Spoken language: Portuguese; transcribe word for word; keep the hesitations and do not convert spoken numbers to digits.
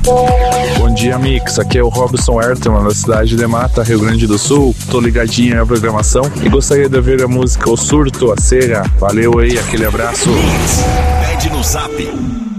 Bom dia, Mix. Aqui é o Robson Ertman, da cidade de Mata, Rio Grande do Sul. Tô ligadinho na programação e gostaria de ouvir a música O Surto, a Cega. Valeu aí, aquele abraço. Pede no Zap